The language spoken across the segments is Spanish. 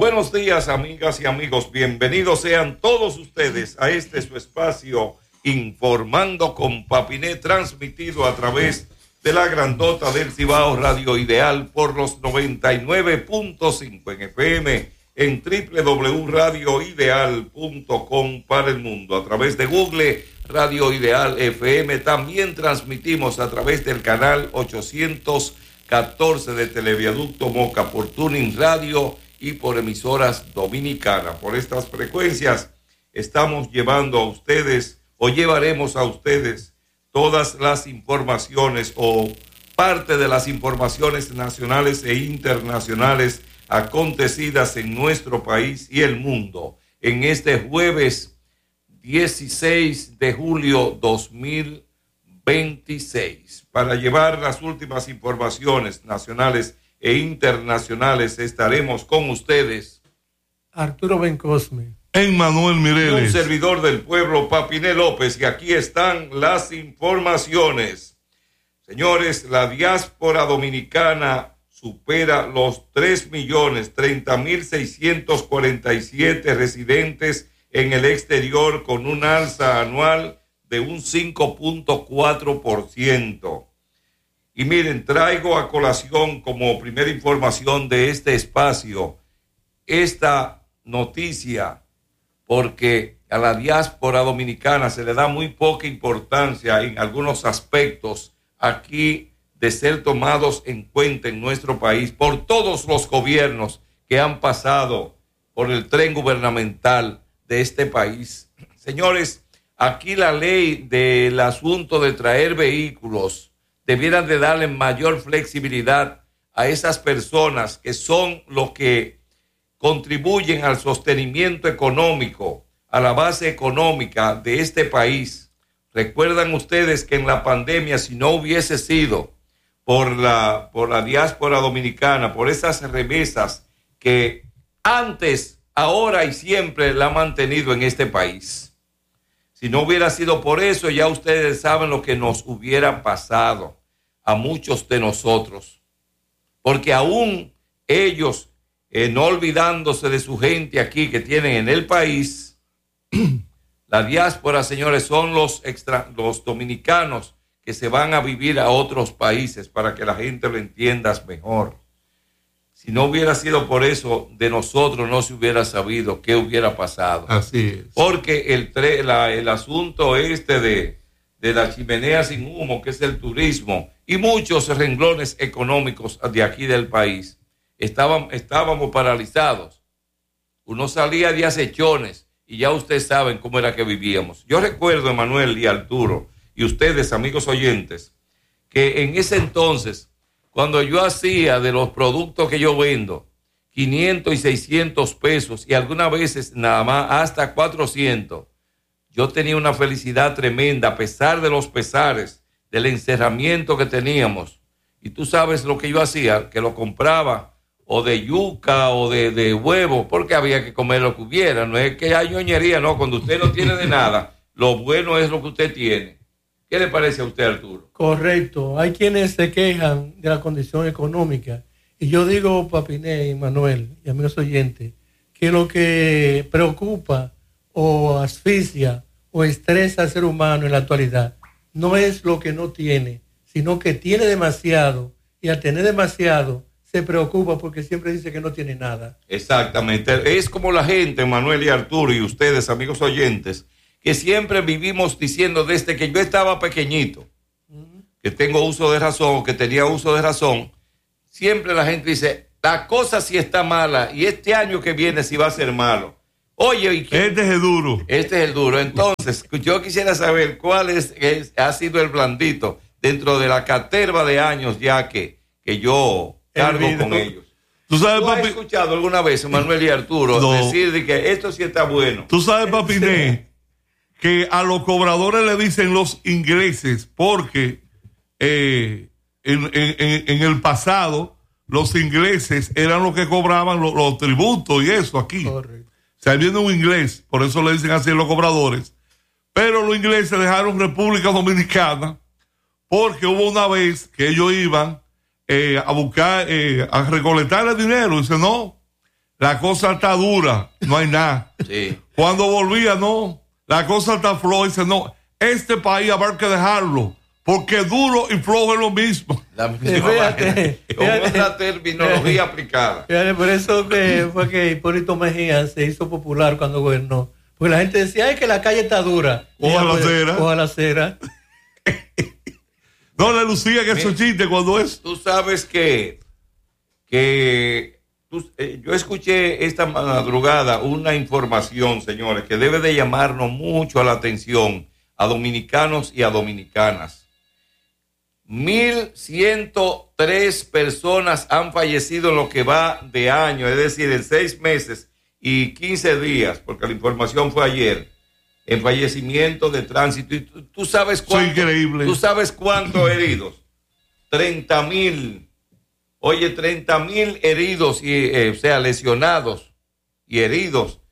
Buenos días, amigas y amigos. Bienvenidos sean todos ustedes a este su espacio Informando con Papiné, transmitido a través de la grandota del Cibao, Radio Ideal por los 99.5 en FM, en www.radioideal.com para el mundo, a través de Google, Radio Ideal FM. También transmitimos a través del canal 814 de Televiaducto Moca, por Tuning Radio y por emisoras dominicanas. Por estas frecuencias estamos llevando a ustedes, o llevaremos a ustedes, todas las informaciones o parte de las informaciones nacionales e internacionales acontecidas en nuestro país y el mundo en este jueves 16 de julio 2026. Para llevar las últimas informaciones nacionales e internacionales estaremos con ustedes Arturo Bencosme, Emmanuel Mireles, un servidor del pueblo, Papiné López, y aquí están las informaciones. Señores, la diáspora dominicana supera los 3.030.647 residentes en el exterior, con un alza anual de un 5.4%. Y miren, traigo a colación como primera información de este espacio esta noticia, porque a la diáspora dominicana se le da muy poca importancia en algunos aspectos aquí de ser tomados en cuenta en nuestro país por todos los gobiernos que han pasado por el tren gubernamental de este país. Señores, aquí la ley del asunto de traer vehículos debieran de darle mayor flexibilidad a esas personas que son los que contribuyen al sostenimiento económico, a la base económica de este país. Recuerdan ustedes que en la pandemia, si no hubiese sido por la diáspora dominicana, por esas remesas que antes, ahora y siempre la han mantenido en este país, si no hubiera sido por eso, ya ustedes saben lo que nos hubiera pasado a muchos de nosotros, porque aún ellos, no olvidándose de su gente aquí que tienen en el país, la diáspora, señores, son los dominicanos que se van a vivir a otros países, para que la gente lo entienda mejor. Si no hubiera sido por eso, de nosotros no se hubiera sabido qué hubiera pasado. Así es. Porque el asunto de la chimenea sin humo, que es el turismo, y muchos renglones económicos de aquí del país, estábamos paralizados. Uno salía de acechones y ya ustedes saben cómo era que vivíamos. Yo recuerdo, Emanuel y Arturo, y ustedes, amigos oyentes, que en ese entonces, cuando yo hacía de los productos que yo vendo 500 y 600 pesos, y algunas veces nada más hasta 400, yo tenía una felicidad tremenda, a pesar de los pesares, del encerramiento que teníamos. Y tú sabes lo que yo hacía, que lo compraba o de yuca o de huevo, porque había que comer lo que hubiera. No es que hay ñoñería, no. Cuando usted no tiene de nada, lo bueno es lo que usted tiene. ¿Qué le parece a usted, Arturo? Correcto. Hay quienes se quejan de la condición económica. Y yo digo, Papiné, Manuel y amigos oyentes, que lo que preocupa o asfixia o estresa al ser humano en la actualidad no es lo que no tiene, sino que tiene demasiado, y al tener demasiado se preocupa porque siempre dice que no tiene nada. Exactamente. Es como la gente, Manuel y Arturo, y ustedes, amigos oyentes, que siempre vivimos diciendo desde que yo estaba pequeñito, que tengo uso de razón, que tenía uso de razón, siempre la gente dice, la cosa sí está mala y este año que viene sí va a ser malo. Oye, ¿y qué? Este es el duro. Este es el duro. Entonces, yo quisiera saber cuál ha sido el blandito dentro de la caterva de años ya que yo cargo con ellos. ¿Tú sabes, has escuchado alguna vez, Manuel y Arturo, decir de que esto sí está bueno? Tú sabes, Papiné, que a los cobradores le dicen los ingleses, porque en el pasado los ingleses eran los que cobraban los tributos y eso aquí. Correcto. O sea, viene un inglés, por eso le dicen así a los cobradores. Pero los ingleses dejaron República Dominicana porque hubo una vez que ellos iban a buscar, a recolectar el dinero. Dice, no, la cosa está dura, no hay nada. Sí. Cuando volvía, no, la cosa está floja, dice, no, este país habrá que dejarlo, porque duro y flojo es lo mismo. La misma vaina, con otra terminología aplicada. Fíjate, por eso que fue que Hipólito Mejía se hizo popular cuando gobernó. Porque la gente decía, ay, que la calle está dura. Coja la acera. Coja la acera. No le lucía que esos chistes cuando es. Tú sabes que yo escuché esta madrugada una información, señores, que debe de llamarnos mucho a la atención a dominicanos y a dominicanas. 1,103 personas han fallecido en lo que va de año, es decir, en 6 meses y 15 días, porque la información fue ayer, en fallecimiento de tránsito. Y tú sabes cuánto, increíble. ¿Tú sabes cuántos heridos? 30,000. Oye, 30,000 heridos, o sea, lesionados y heridos.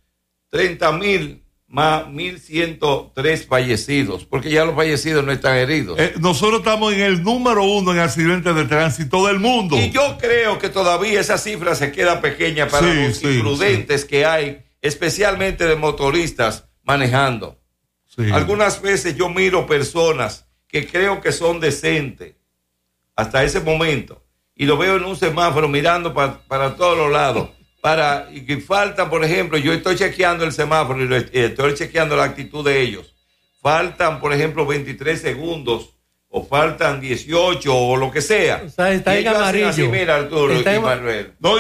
30,000 más 1,103 fallecidos, porque ya los fallecidos no están heridos. Nosotros estamos en el número 1 en accidentes de tránsito del mundo. Y yo creo que todavía esa cifra se queda pequeña para los imprudentes que hay, especialmente de motoristas manejando. Sí. Algunas veces yo miro personas que creo que son decentes hasta ese momento y lo veo en un semáforo mirando para todos los lados. Y que faltan, por ejemplo, yo estoy chequeando el semáforo y estoy chequeando la actitud de ellos. Faltan, por ejemplo, 23 segundos o faltan 18 o lo que sea. O sea, está en amarillo. Así, mira, Arturo y Manuel. No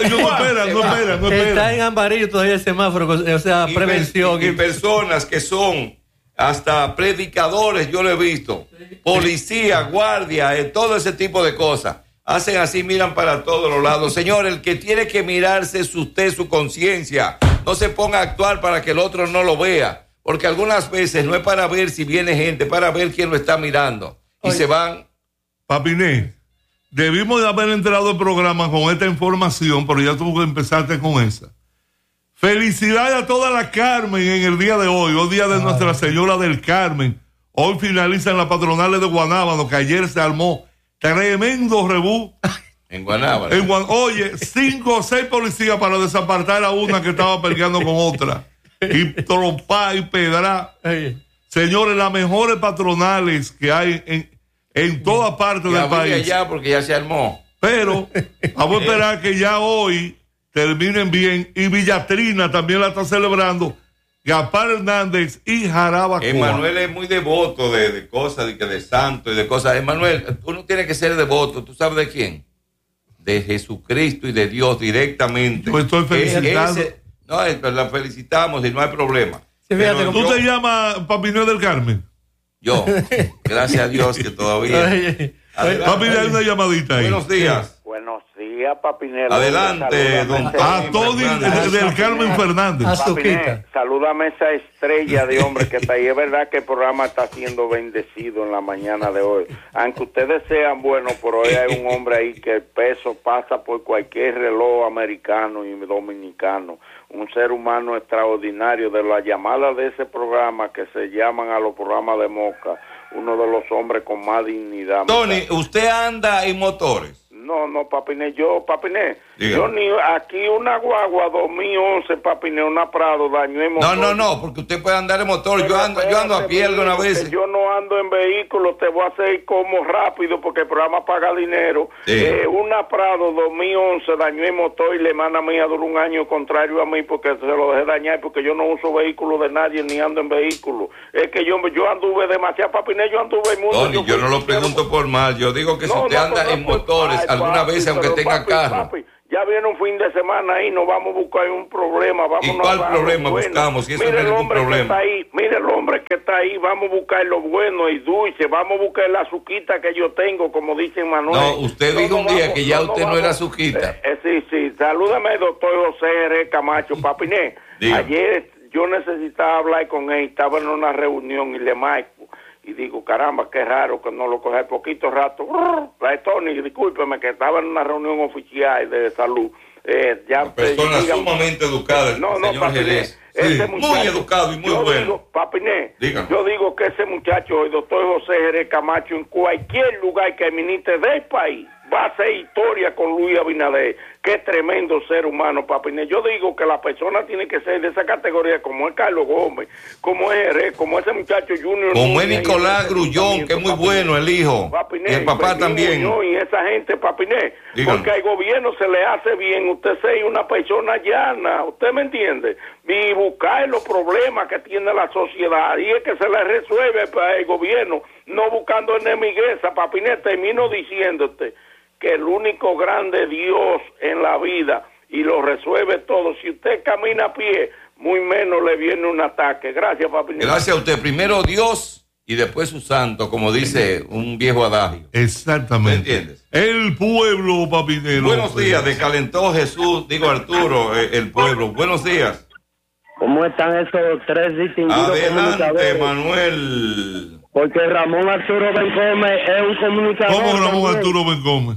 esperan. Está en amarillo todavía el semáforo, o sea, prevención. Y personas que son hasta predicadores, yo lo he visto. Sí. Policía, guardia, todo ese tipo de cosas. Hacen así, miran para todos los lados. Señor, el que tiene que mirarse es usted, su conciencia. No se ponga a actuar para que el otro no lo vea. Porque algunas veces no es para ver si viene gente, para ver quién lo está mirando. Y se van. Papiné, debimos de haber entrado el programa con esta información, pero ya tuvo que empezarte con esa. Felicidades a toda la Carmen en el día de hoy día de Nuestra Señora del Carmen. Hoy finalizan las patronales de Guanábano, que ayer se armó tremendo rebú. En Guanábana. Oye, 5 o 6 policías para desapartar a una que estaba peleando con otra. Y trompar y pedrar. Señores, las mejores patronales que hay en toda parte del país. Ya porque ya se armó. Pero vamos a esperar que ya hoy terminen bien. Y Villatrina también la está celebrando. Gaspar Hernández y Jarabacoa. Emanuel es muy devoto de cosas, de santo y de cosas. Emanuel, tú no tienes que ser devoto. ¿Tú sabes de quién? De Jesucristo y de Dios directamente. Yo estoy felicitando. La felicitamos y no hay problema. Sí, fíjate, ¿Tú te llamas Papiné del Carmen? Yo, gracias a Dios que todavía. Papiné, hay una llamadita ahí. Buenos días. Buenos días, Papinero. Adelante, don Tony del Carmen Fernández. Papiné, salúdame esa estrella de hombre que está ahí. Es verdad que el programa está siendo bendecido en la mañana de hoy. Aunque ustedes sean buenos, por hoy hay un hombre ahí que el peso pasa por cualquier reloj americano y dominicano. Un ser humano extraordinario. De las llamadas de ese programa que se llaman a los programas de Moca, uno de los hombres con más dignidad. Tony, ¿usted anda en motores? No, Papiné, yo ni aquí una guagua 2011, Papiné, una Prado dañó el motor. No, porque usted puede andar en motor. Yo ando a pie alguna vez. Yo no ando en vehículo, te voy a hacer como rápido porque el programa paga dinero. Sí. Una Prado 2011 dañó el motor y la hermana mía duró un año contrario a mí porque se lo dejé dañar porque yo no uso vehículo de nadie ni ando en vehículo. Es que yo anduve demasiado, Papiné, yo anduve en mundo. Tony, yo no lo pregunto por mal, yo digo que si usted anda en motores alguna vez, aunque tenga carro. Ya viene un fin de semana ahí, nos vamos a buscar un problema. ¿Y cuál problema buscamos? Si eso no es un problema. Mire el hombre que está ahí, vamos a buscar lo bueno y dulce, vamos a buscar la azuquita que yo tengo, como dice Manuel. No, usted dijo un día que ya usted no era azuquita. Sí, salúdame, doctor José Jerez Camacho. Papiné, ayer yo necesitaba hablar con él, estaba en una reunión y le marco. Y digo, caramba, qué raro que no lo coge poquito rato. Tony, discúlpeme que estaba en una reunión oficial de salud. Persona sumamente educada, señor Jerez. Muy educado y muy bueno. Papiné, yo digo que ese muchacho, el doctor José Jerez Camacho, en cualquier lugar que administre del país, va a hacer historia con Luis Abinader. Qué tremendo ser humano, papi. Yo digo que la persona tiene que ser de esa categoría, como es Carlos Gómez, como es Jerez, como ese muchacho Junior. Como es Nicolás Grullón, que es muy bueno, el hijo. Papiné, y el papá también. Y esa gente, Papiné, porque al gobierno se le hace bien usted ser una persona llana, ¿usted me entiende? Y buscar los problemas que tiene la sociedad, y es que se le resuelve para el gobierno, no buscando enemigueza. Papiné, termino diciéndote que el único grande Dios en la vida, y lo resuelve todo. Si usted camina a pie, muy menos le viene un ataque. Gracias, papi. Gracias a usted. Primero Dios y después su santo, como dice un viejo adagio. Exactamente. ¿Me entiendes? El pueblo, papi. Buenos días, de Calentó Jesús, digo Arturo, el pueblo. Buenos días. ¿Cómo están esos tres distinguidos Adelante, comunicadores? Manuel. Porque Ramón Arturo Bencome es un comunicador. ¿Cómo Ramón también. Arturo Bencome?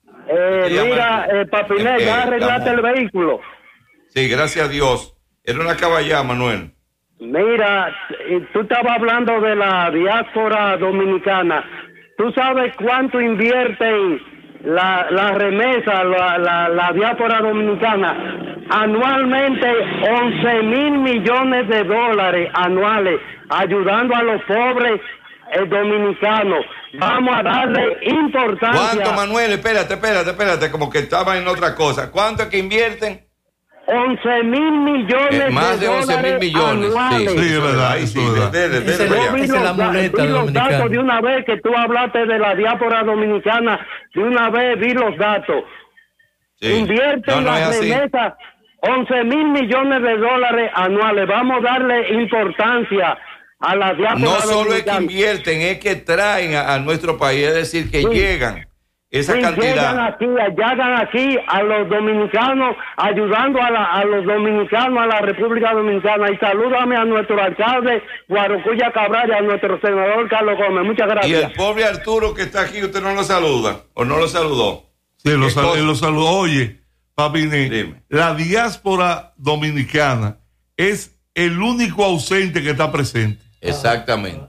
Mira, Papiné, ya arreglaste el vehículo. Sí, gracias a Dios. Era una caballá, Manuel. Mira, tú estabas hablando de la diáspora dominicana. ¿Tú sabes cuánto invierten la remesa, la diáspora dominicana? Anualmente 11,000 millones de dólares anuales, ayudando a los pobres dominicanos. Vamos a darle importancia. ¿Cuánto, Manuel? Espérate, como que estaba en otra cosa. ¿Cuánto es que invierten? 11,000 millones más de 11,000 millones. anuales. Sí, es verdad. Ahí Eso sí, es verdad. dele Esa para allá. es la muleta Vi los dominicana. datos de una vez que tú hablaste de la diáspora dominicana, de una vez vi los datos. Sí. Invierten No es las así. remesas 11,000 millones de dólares anuales. Vamos a darle importancia a la diáspora No solo es que dominicana. invierten, es que traen a nuestro país, es decir, que Sí. llegan esa Sí, cantidad. llegan aquí a los dominicanos, ayudando a los dominicanos, a la República Dominicana. Y salúdame a nuestro alcalde Guarocuya Cabral y a nuestro senador Carlos Gómez. Muchas Y gracias. el pobre Arturo que está aquí, ¿usted no lo saluda? ¿O no lo saludó? Sí, ¿Qué cosa? lo saludó. Oye, Papiné, Dime. la diáspora dominicana es el único ausente que está presente. Exactamente.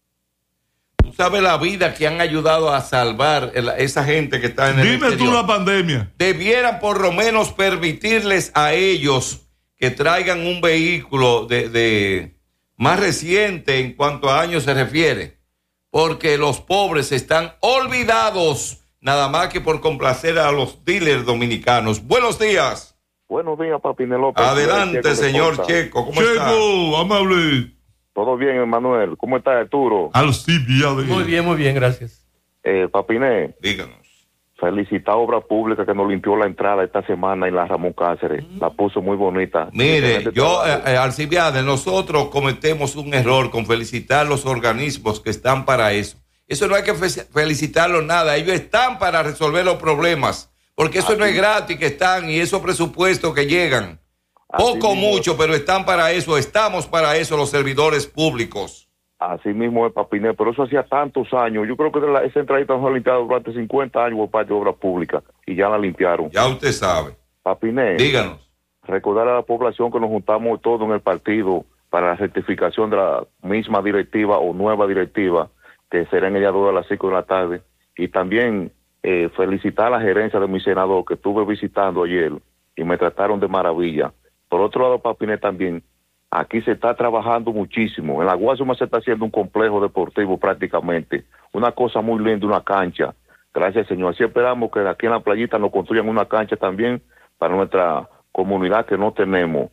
Tú sabes la vida que han ayudado a salvar esa gente que está en el Dime tú exterior. la pandemia. Debieran por lo menos permitirles a ellos que traigan un vehículo de más reciente en cuanto a años se refiere, porque los pobres están olvidados nada más que por complacer a los dealers dominicanos. Buenos días. Buenos días, Papiné López. Adelante, Checo señor Costa. Checo. ¿Cómo está? Checo, amable. Todo bien, Emanuel. ¿Cómo está Arturo? Alcibiade. Muy bien, gracias. Papiné, Díganos. felicitar a Obra Pública que nos limpió la entrada esta semana en la Ramón Cáceres. La puso muy bonita. Mire, Excelente yo, trabajo. Alcibiades, nosotros cometemos un error con felicitar los organismos que están para eso. Eso no hay que felicitarlos nada. Ellos están para resolver los problemas. Porque eso no es gratis que están y esos presupuestos que llegan. Poco o mucho, pero están para eso. Estamos para eso los servidores públicos. Así mismo es, Papiné, pero eso hacía tantos años. Yo creo que esa entradita nos ha limpiado durante 50 años por parte de Obra Pública y ya la limpiaron. Ya usted sabe. Papiné, Díganos. recordar a la población que nos juntamos todos en el partido para la certificación de la misma directiva o nueva directiva que será en el día 2 a las 5 de la tarde. Y también felicitar a la gerencia de mi senador que estuve visitando ayer y me trataron de maravilla. Por otro lado, Papiné, también aquí se está trabajando muchísimo. En la Guasuma se está haciendo un complejo deportivo prácticamente. Una cosa muy linda, una cancha. Gracias, señor. Así esperamos que aquí en la playita nos construyan una cancha también para nuestra comunidad que no tenemos.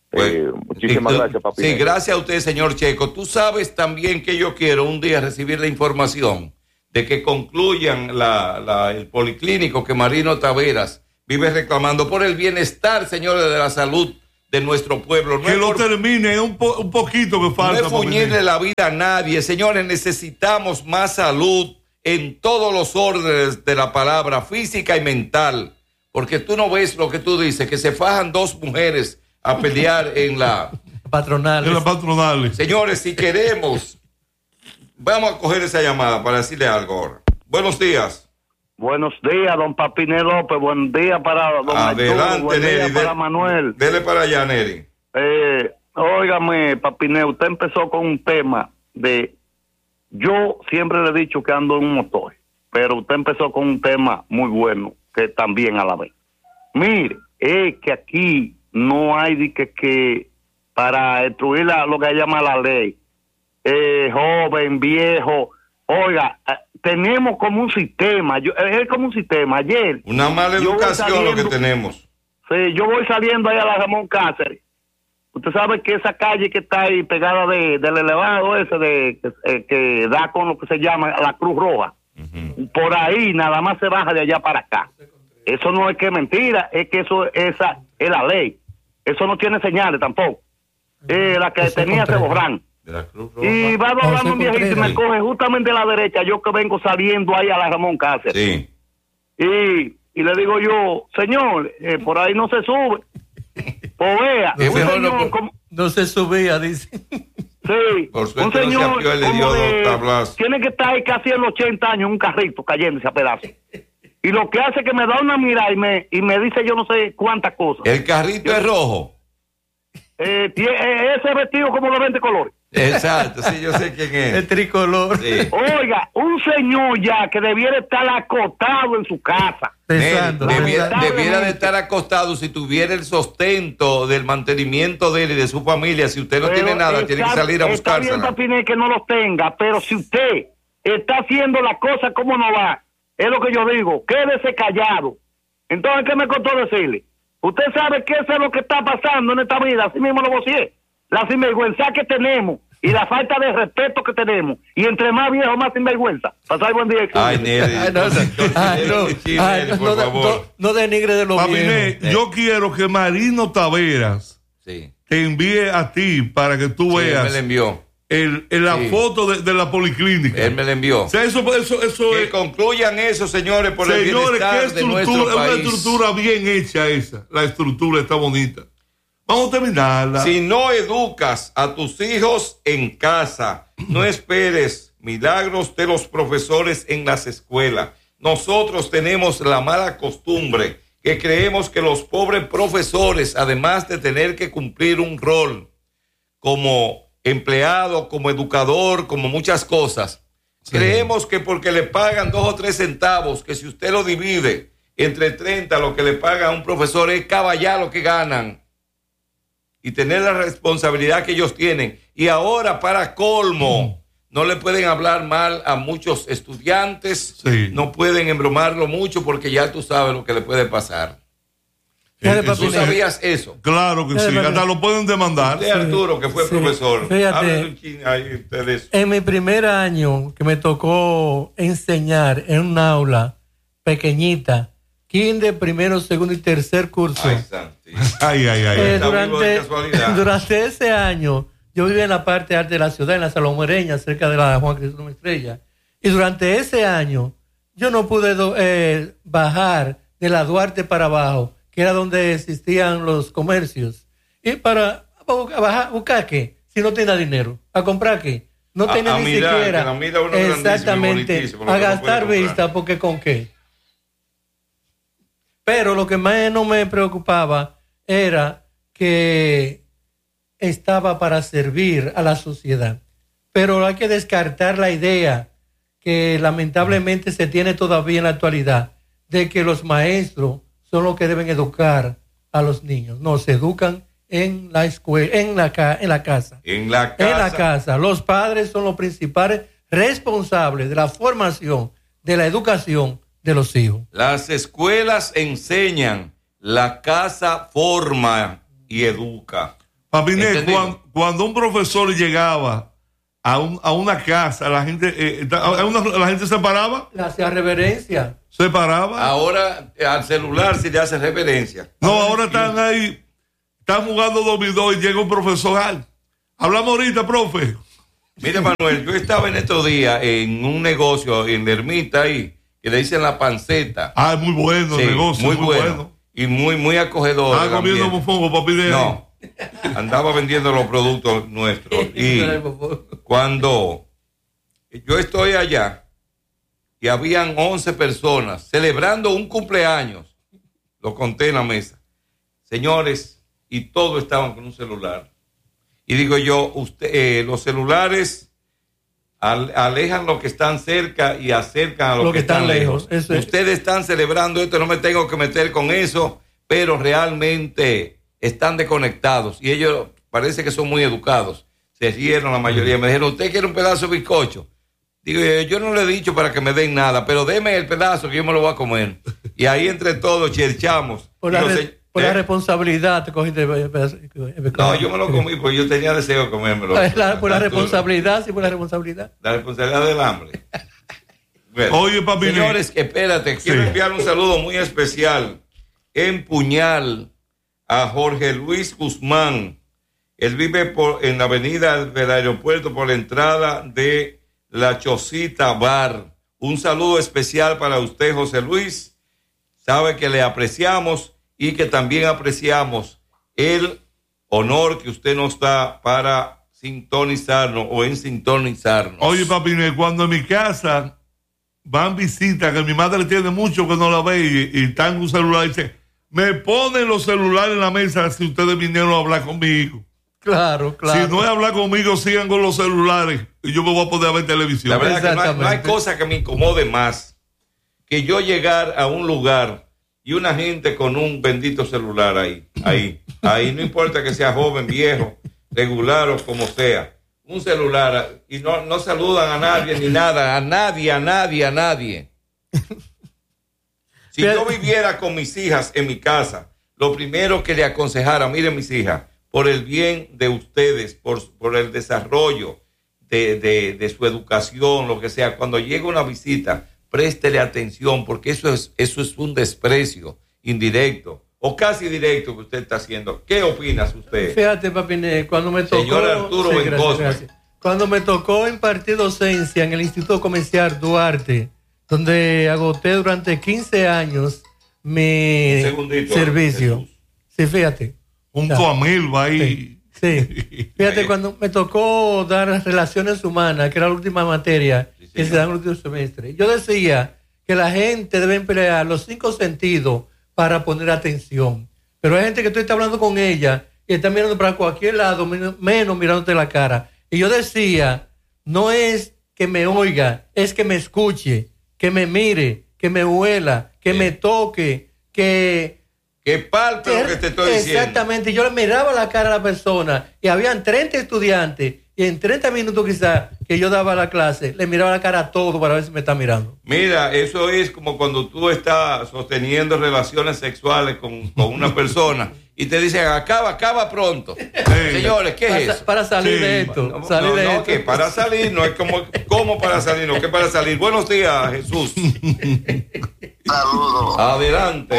Muchísimas gracias, Papiné. Sí, gracias a usted, señor Checo. Tú sabes también que yo quiero un día recibir la información de que concluyan el policlínico que Marino Taveras vive reclamando por el bienestar, señores, de la salud de nuestro pueblo. No Que es lo por- termine, un poquito que no falta. es fuñirle la vida a nadie, señores. Necesitamos más salud en todos los órdenes de la palabra, física y mental. Porque tú no ves lo que tú dices, que se fajan dos mujeres a pelear en la... Patronales. En las patronales. Señores, si queremos, vamos a coger esa llamada para decirle algo ahora. Buenos días. Buenos días, don Papiné López. Buen día para don Adelante, Arturo. Buen día Neri. para Manuel. Dele para allá, Neri. Óigame, Papiné, usted empezó con un tema de... Yo siempre le he dicho que ando en un motor. pero usted empezó con un tema muy bueno, que también a la vez. Mire, es que aquí no hay de que para destruir lo que llama la ley, joven, viejo, oiga, tenemos como un sistema, es como un sistema. Ayer una mala educación lo que tenemos. Sí, yo voy saliendo ahí a la Ramón Cáceres. Usted sabe que esa calle que está ahí pegada del elevado ese que da con lo que se llama la Cruz Roja, por ahí nada más se baja de allá para acá. Eso no es que es mentira, es que esa es la ley. Eso no tiene señales tampoco. La que tenía Ceborrán. Y va doblando un viejito y me coge justamente a la derecha, yo que vengo saliendo ahí a la Ramón Cáceres. Sí. Y le digo yo, señor, por ahí no se sube. Pues vea, un señor no se subía, dice. Sí, por suerte un señor no se apió, le dio dos tablazos. Tiene que estar ahí casi en los 80 años en un carrito cayéndose a pedazos. Y lo que hace es que me da una mirada y me dice yo no sé cuántas cosas. El carrito es rojo. Ese vestido como de 20 colores. Exacto, sí, yo sé quién es. El tricolor. Sí. Oiga, un señor ya que debiera estar acostado en su casa. Debiera de estar acostado si tuviera el sustento del mantenimiento de él y de su familia. Si usted no tiene nada, tiene que salir a buscársela. Está bien, Papiné, que no los tenga, pero si usted está haciendo la cosa como no va, es lo que yo digo, quédese callado. Entonces, ¿qué me costó decirle? Usted sabe que eso es lo que está pasando en esta vida, así mismo lo vocié. La sinvergüenza que tenemos y la falta de respeto que tenemos. Y entre más viejo, más sinvergüenza. Pasar buen día. Ay, Neri. Por favor. No denigre de los viejos. Yo quiero que Marino Taveras te envíe a ti para que tú veas. Él me la envió. La foto de la policlínica. Él me la envió. O sea, eso que concluyan eso, señores, por el bienestar de nuestro país. Es una estructura bien hecha esa. La estructura está bonita. Vamos a terminarla. Si no educas a tus hijos en casa, no esperes milagros de los profesores en las escuelas. Nosotros tenemos la mala costumbre que creemos que los pobres profesores, además de tener que cumplir un rol como empleado, como educador, como muchas cosas, creemos que porque le pagan 2 o 3 centavos, que si usted lo divide entre 30, lo que le paga a un profesor es caballar lo que ganan. Y tener la responsabilidad que ellos tienen. Y ahora, para colmo, no le pueden hablar mal a muchos estudiantes, no pueden embromarlo mucho porque ya tú sabes lo que le puede pasar. ¿Tú sabías eso? Claro que sí, hasta lo pueden demandar. Usted, Arturo, que fue profesor. Fíjate, en mi primer año que me tocó enseñar en un aula pequeñita, kinder, primero, segundo y tercer curso. Durante ese año, yo vivía en la parte alta de la ciudad, en la Salomereña, cerca de la Juan Cristóbal Estrella. Y durante ese año, yo no pude bajar de la Duarte para abajo, que era donde existían los comercios. Y para bajar, ¿buscar qué? Si no tenía dinero. ¿A comprar qué? No tenía ni siquiera. Exactamente. A gastar vista, porque ¿con qué? Pero lo que más no me preocupaba era que estaba para servir a la sociedad. Pero hay que descartar la idea que lamentablemente se tiene todavía en la actualidad de que los maestros son los que deben educar a los niños. No, se educan en la escuela, en la casa. En la casa. Los padres son los principales responsables de la formación, de la educación de los hijos. Las escuelas enseñan, la casa forma y educa. Papiné, cuando un profesor llegaba a una casa, la gente se paraba. Le hacía reverencia. Se paraba. Ahora al celular se le hace reverencia. No, ahora están ahí, están jugando dominó y llega un profesor. Hablamos ahorita, profe. Mira, Manuel, yo estaba en estos días en un negocio en la Ermita ahí, que le dicen La Panceta. Ah, muy bueno el negocio. Muy bueno. Y muy acogedor. ¿Estaba comiendo mofongo, papi? No, andaba vendiendo los productos nuestros. Y cuando yo estoy allá y habían 11 personas celebrando un cumpleaños, lo conté en la mesa, señores, y todos estaban con un celular. Y digo yo, los celulares alejan los que están cerca y acercan a los Lo que están lejos. Eso es. Ustedes están celebrando esto, no me tengo que meter con eso, pero realmente están desconectados y ellos parece que son muy educados. Se rieron la mayoría, me dijeron, ¿usted quiere un pedazo de bizcocho? Digo, yo no le he dicho para que me den nada, pero deme el pedazo que yo me lo voy a comer. Y ahí entre todos cherchamos. Por la responsabilidad te cogiste el pedazo. No, yo me lo comí porque yo tenía deseo de comérmelo. Por la responsabilidad, sí, por la responsabilidad. La responsabilidad del hambre. Bueno, oye, papi. Señores, espérate, quiero enviar un saludo muy especial en Puñal a Jorge Luis Guzmán. Él vive en la avenida del aeropuerto por la entrada de La Chocita Bar. Un saludo especial para usted, José Luis. Sabe que le apreciamos y que también apreciamos el honor que usted nos da para sintonizarnos o en sintonizarnos. Oye, papi, cuando en mi casa van visitas, que mi madre tiene mucho que no la ve y está en un celular, dice, me ponen los celulares en la mesa si ustedes vinieron a hablar conmigo. Claro. Si no es hablar conmigo, sigan con los celulares y yo me voy a poder ver televisión. La verdad que no hay cosa que me incomode más que yo llegar a un lugar y una gente con un bendito celular ahí, no importa que sea joven, viejo, regular o como sea, un celular y no saludan a nadie ni nada, a nadie. Si yo viviera con mis hijas en mi casa, lo primero que le aconsejara, miren mis hijas, por el bien de ustedes, por el desarrollo de su educación, lo que sea, cuando llega una visita, préstele atención, porque eso es un desprecio indirecto o casi directo que usted está haciendo. ¿Qué opinas usted? Fíjate, papi, cuando me tocó... Señor Arturo Bencosme. Cuando me tocó impartir docencia en el Instituto Comercial Duarte, donde agoté durante 15 años mi servicio. Jesús. Sí, fíjate. Junto a Milva ahí. Sí. Fíjate, cuando me tocó dar relaciones humanas, que era la última materia que se da en el último semestre, yo decía que la gente debe emplear los 5 sentidos para poner atención. Pero hay gente que tú estás hablando con ella y está mirando para cualquier lado, menos mirándote la cara. Y yo decía, no es que me oiga, es que me escuche, que me mire, que me huela, que me toque, que parte lo que te estoy diciendo. Exactamente, yo le miraba la cara a la persona y habían 30 estudiantes y en 30 minutos quizás que yo daba la clase, le miraba la cara a todo para ver si me está mirando. Mira, eso es como cuando tú estás sosteniendo relaciones sexuales con una persona y te dicen, acaba pronto. Señores, ¿qué es eso? Para salir de esto. Que para salir, no es como para salir, no, que para salir. Buenos días, Jesús. Saludos. Adelante.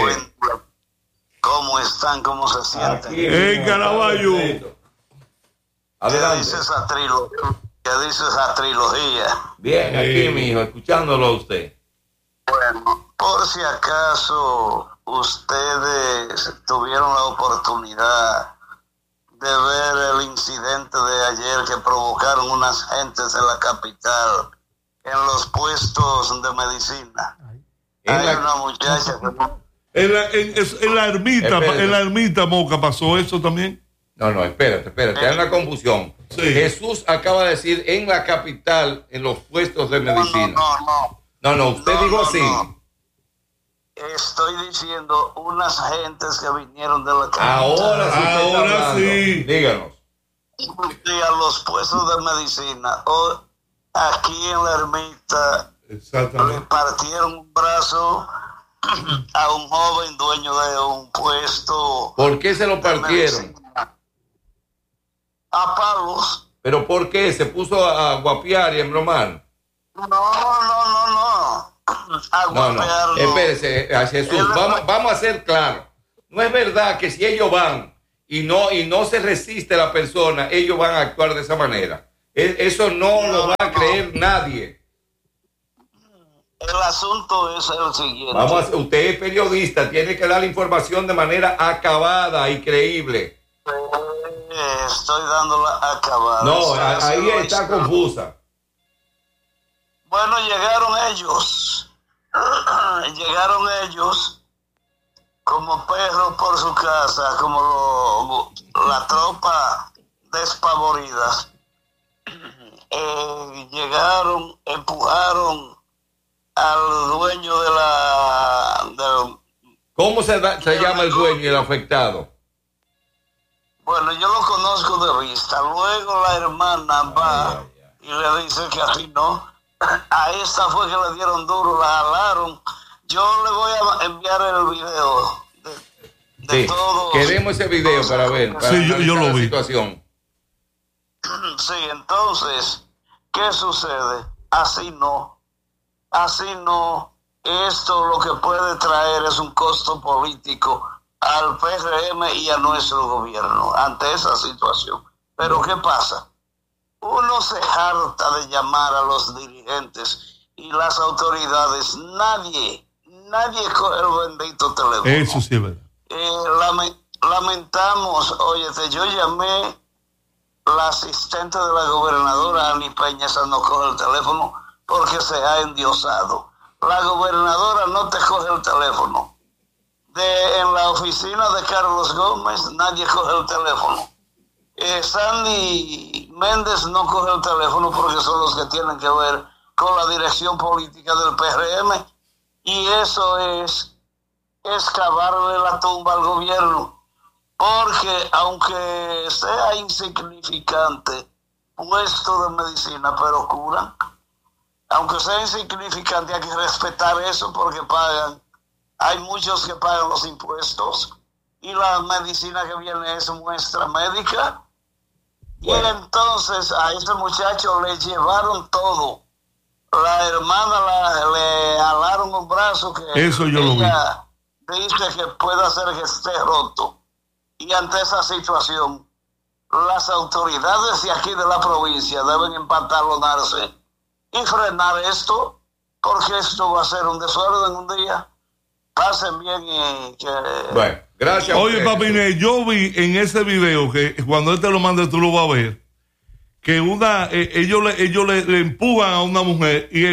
¿Cómo están? ¿Cómo se sienten? En Caraballo. Adelante. ¿Qué dice esa trilogía? Bien, aquí, mi hijo, escuchándolo a usted. Bueno, por si acaso ustedes tuvieron la oportunidad de ver el incidente de ayer que provocaron unas gentes en la capital, en los puestos de medicina. Hay una muchacha que... En la ermita, Moca, ¿pasó eso también? No, espérate, hay una confusión. Sí. Jesús acaba de decir en la capital, en los puestos de medicina. No, usted dijo así. No. Estoy diciendo unas gentes que vinieron de la capital. Ahora sí. Díganos. Y a los puestos de medicina, aquí en la ermita, le partieron un brazo a un joven dueño de un puesto. ¿Por qué se lo partieron? A palos. ¿Pero por qué? ¿Se puso a guapiar y a embromar? No. No. Espérese, Jesús, vamos a ser claros. No es verdad que si ellos van y no se resiste la persona, ellos van a actuar de esa manera. Eso no lo va a creer nadie. El asunto es el siguiente. Usted es periodista, tiene que dar la información de manera acabada y creíble. Estoy dándola acabada. No, ahí está confusa. Bueno, llegaron ellos como perros por su casa, como la tropa despavorida. llegaron, empujaron al dueño del... ¿Cómo se llama el dueño y el afectado? Bueno, yo lo conozco de vista. Luego la hermana va y le dice que así no. A esta fue que le dieron duro, la jalaron. Yo le voy a enviar el video de todo. Queremos ese video para ver. Para sí, yo lo vi. Situación. Sí, entonces, ¿qué sucede? Así no. Esto lo que puede traer es un costo político al PRM y a nuestro gobierno ante esa situación. Pero ¿qué pasa? Uno se harta de llamar a los dirigentes y las autoridades. Nadie coge el bendito teléfono. Eso sí es verdad. Lamentamos, óyete, yo llamé la asistente de la gobernadora, Ani Peña, esa no coge el teléfono porque se ha endiosado. La gobernadora no te coge el teléfono. En la oficina de Carlos Gómez nadie coge el teléfono. Sandy Méndez no coge el teléfono porque son los que tienen que ver con la dirección política del PRM, y eso es cavarle la tumba al gobierno, porque aunque sea insignificante puesto de medicina, pero curan. Aunque sea insignificante, hay que respetar eso porque pagan. Hay muchos que pagan los impuestos y la medicina que viene es muestra médica. Bueno. Y entonces a este muchacho le llevaron todo. La hermana le jalaron un brazo que eso yo ella dice que puede hacer que esté roto. Y ante esa situación, las autoridades de aquí de la provincia deben empantalonarse y frenar esto, porque esto va a ser un desorden un día. Pasen bien y que... Bueno, gracias. Oye, Papiné, yo vi en ese video que cuando él te lo mande tú lo vas a ver, que ellos le empujan a una mujer y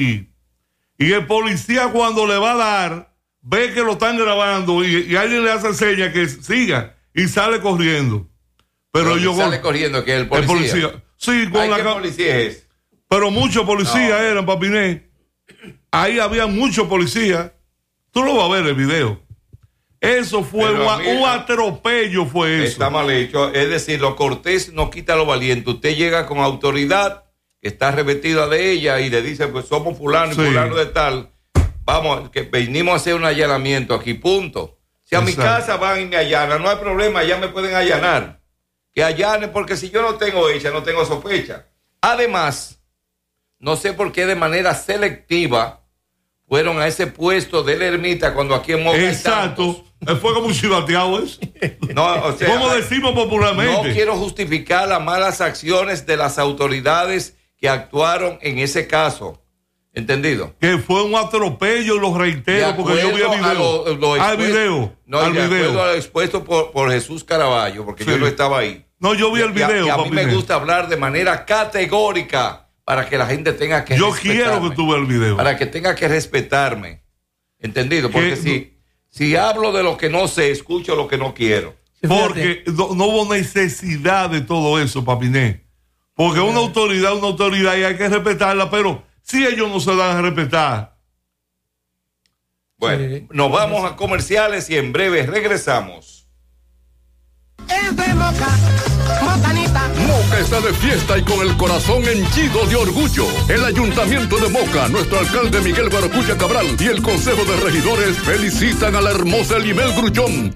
el policía cuando le va a dar ve que lo están grabando y alguien le hace señas que siga y sale corriendo. Pero yo sale corriendo que el policía. Sí, con ¿qué policía es? Pero muchos policías eran, Papiné. Ahí había muchos policías. Tú lo vas a ver el video. Eso fue un atropello, fue eso. Está mal hecho. Es decir, lo cortés no quita lo valiente. Usted llega con autoridad, que está revestida de ella, y le dice, pues somos fulano y fulano de tal. Vamos, que venimos a hacer un allanamiento aquí, punto. Si a mi casa van y me allanan, no hay problema, ya me pueden allanar. Que allanen, porque si yo no tengo hecha, no tengo sospecha. Además, no sé por qué de manera selectiva fueron a ese puesto de la ermita cuando aquí en Moca. Exacto. Fue como un chivateado eso. No, o sea, como decimos popularmente. No quiero justificar las malas acciones de las autoridades que actuaron en ese caso. ¿Entendido? Que fue un atropello, lo reitero, porque yo vi el video. Acuerdo a lo expuesto por Jesús Caraballo, porque yo no estaba ahí. No, yo vi el video. Y a mí me gusta hablar de manera categórica para que la gente tenga que respetarme. Yo quiero que tú veas el video. Para que tenga que respetarme. ¿Entendido? Porque si hablo de lo que no sé, escucho lo que no quiero. Porque no hubo necesidad de todo eso, Papiné. Porque una autoridad y hay que respetarla, pero si ellos no se dan a respetar. Bueno, nos vamos a comerciales y en breve regresamos. Es de Moca, Mocanita. Moca está de fiesta y con el corazón henchido de orgullo. El Ayuntamiento de Moca, nuestro alcalde Miguel Guaracuya Cabral y el Consejo de Regidores felicitan a la hermosa Elimel Grullón